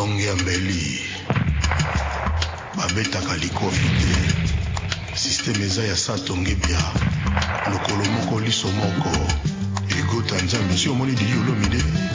tonge ya mbeli babetaka likofi te. Systeme eza ya sa tonge bia lokolo moko liso moko egota nzambe si omoni dili olombi